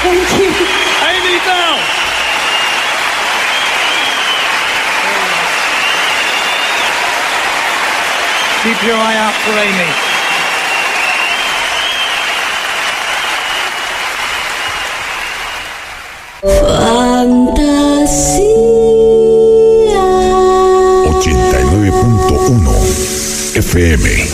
Thank you. Amy Bell. Keep your eye out for Amy. Fantasía 89.1 FM.